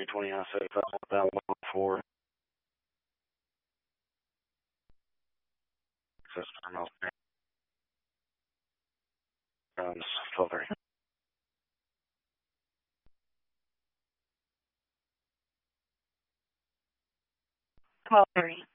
320 I said that 104. Access terminals. 12:30. 12:30.